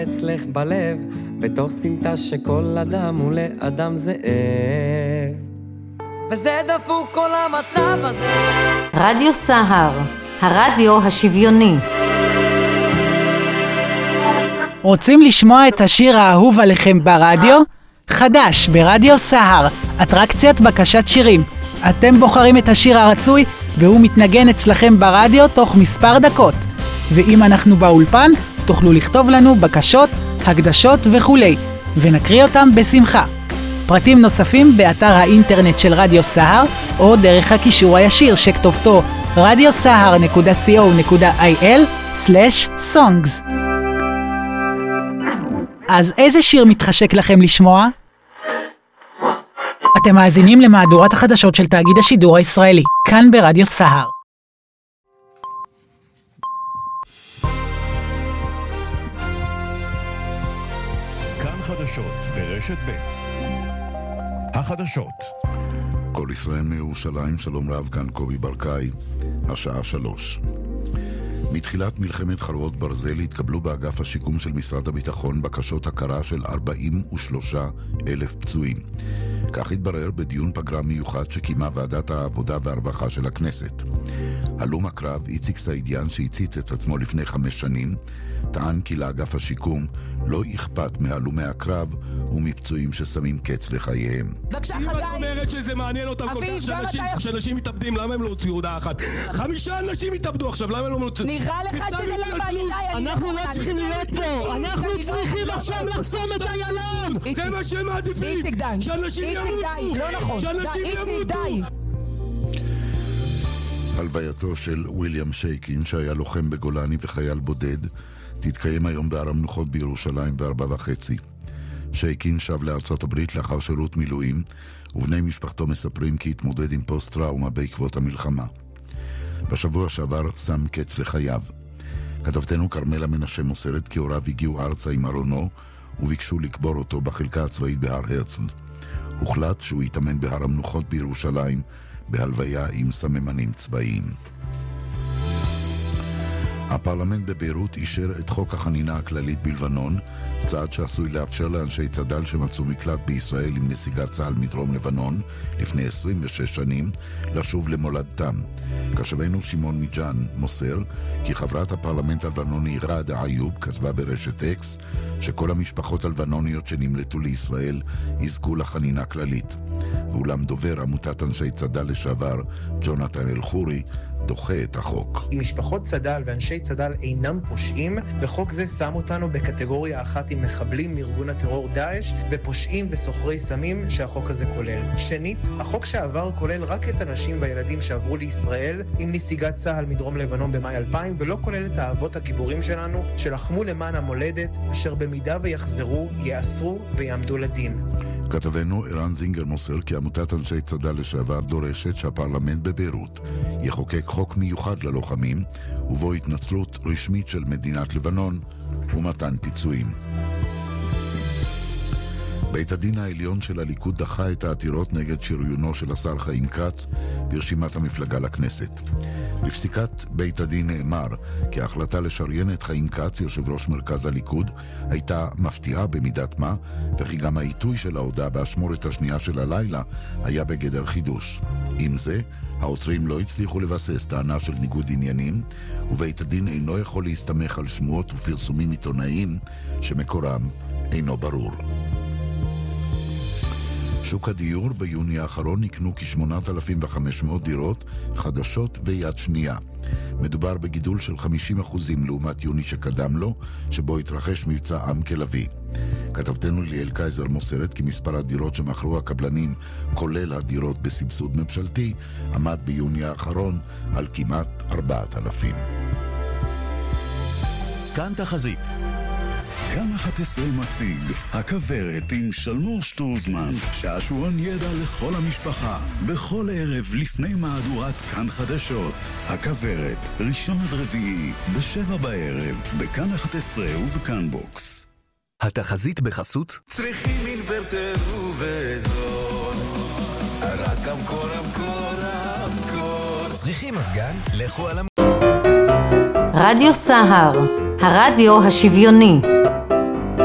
אצלך בלב, בתוך סמטה שכל אדם הוא לאדם זאב. וזה דפוק כל המצב הזה. רדיו סהר, הרדיו השוויוני. רוצים לשמוע את השיר האהוב עליכם ברדיו? חדש ברדיו סהר, אטרקציית בקשת שירים. אתם בוחרים את השיר הרצוי והוא מתנגן אצלכם ברדיו תוך מספר דקות. ואם אנחנו באולפן, תוכלו לכתוב לנו בקשות, הקדשות וכולי, ונקריא אותם בשמחה. פרטים נוספים באתר האינטרנט של רדיו סהר, או דרך הקישור הישיר שכתובתו radiosahar.co.il/songs. אז איזה שיר מתחשק לכם לשמוע? אתם מאזינים למהדורת החדשות של תאגיד השידור הישראלי, כאן ברדיו סהר. כאן חדשות ברשת ב'. החדשות. כל ישראל מירושלים, שלום רב, כאן קובי ברקאי, השעה 3. מתחילת מלחמת חרבות ברזל התקבלו באגף השיקום של משרד הביטחון בקשות הכרה של 43,000 פצועים. כך התברר בדיון פגרה מיוחד שקיימה ועדת העבודה והרווחה של הכנסת. הלום הקרב איציק סעידיאן, שהצית את עצמו לפני 5 שנים, טען כי לאגף השיקום לא אכפת מהלומי הקרב ומפצועים ששמים קץ לחייהם. בבקשה, אם את אומרת שזה מעניין אותם כל כך שאנשים מתאבדים, למה הם לא הוציאו הודעה אחת? 5 אנשים התאבדו עכשיו, למה הם לא הוציאו? נראה לך שזה לא מעניין, אנחנו לא צריכים להיות פה, אנחנו צריכים עכשיו לחסום את איילון! זה מה שהם מעדיפים! איציק די, שאנשים ימותו! לא נכון, איציק די! הלווייתו של וויליאם שייקין, שהיה לוחם בגולני וחייל בודד, תתקיים היום בהר המנוחות בירושלים ב-4:30. שייקין שב לארצות הברית לאחר שירות מילואים, ובני משפחתו מספרים כי התמודד עם פוסט-טראומה בעקבות המלחמה. בשבוע שעבר שם קץ לחייו. כתבתנו קרמלה מנשה מוסרת כי הוריו הגיעו ארצה עם ארונו, וביקשו לקבור אותו בחלקה הצבאית בהר הרצל. הוחלט שהוא יתאמן בהר המנוחות בירושלים, בהלוויה עם סממנים צבאיים. הפרלמנט בביירות אישר את חוק החנינה הכללית בלבנון, צעד שעשוי לאפשר לאנשי צד"ל שמצאו מקלט בישראל עם נסיגת צה"ל מדרום לבנון לפני 26 שנים לשוב למולדתם. כתבנו שמעון מיג'אן מוסר כי חברת הפרלמנט הלבנוני ראדה איוב כתבה ברשת אקס שכל המשפחות הלבנוניות שנמלטו לישראל יזכו לחנינה כללית. ואולם דובר עמותת אנשי צד"ל לשעבר ג'ונתן אל-חורי דוחה את החוק. משפחות צד"ל ואנשי צד"ל אינם פושעים, וחוק זה שם אותנו בקטגוריה אחת עם מחבלים מארגון הטרור דאעש ופושעים וסוחרי סמים שהחוק הזה כולל. שנית, החוק שעבר כולל רק את הנשים והילדים שעברו לישראל עם נסיגת צה"ל מדרום לבנון במאי 2000, ולא כולל את האבות הגיבורים שלנו שלחמו למען המולדת, אשר במידה ויחזרו, יאסרו ויעמדו לדין. כתבנו ערן זינגר מוסר כי עמותת אנשי צד"ל לשעבר דורשת שהפרלמנט בביירות יחוקק חוק מיוחד ללוחמים, ובו התנצלות רשמית של מדינת לבנון ומתן פיצויים. בית הדין העליון של הליכוד דחה את העתירות נגד שריונו של השר חיים כץ ברשימת המפלגה לכנסת. בפסיקת בית הדין נאמר כי ההחלטה לשריין את חיים כץ, יושב ראש מרכז הליכוד, הייתה מפתיעה במידת מה, וכי גם העיתוי של ההודעה באשמורת השנייה של הלילה היה בגדר חידוש. עם זה, העותרים לא הצליחו לבסס טענה של ניגוד עניינים, ובית הדין אינו יכול להסתמך על שמועות ופרסומים עיתונאיים שמקורם אינו ברור. שוק הדיור ביוני האחרון נקנו כ-8,500 דירות חדשות ויד שנייה. מדובר בגידול של 50% לעומת יוני שקדם לו, שבו התרחש מבצע עם כלבי. כתבתנו ליאל קייזר מוסרת כי מספר הדירות שמכרו הקבלנים, כולל הדירות בסבסוד ממשלתי, עמד ביוני האחרון על כמעט 4,000. כאן תחזית. כאן 11 מציג הכברת עם שלמור שטורזמן, שעשועון ידע לכל המשפחה, בכל ערב לפני מהדורת כאן חדשות. הכברת, ראשון עד רביעי, ב-7 בערב, בכאן 11 ובכאן בוקס. התחזית בחסות צריכים אינוורטר ובזול, רק המקור. צריכים מזגן? לכו על רדיו סהר, הרדיו השוויוני.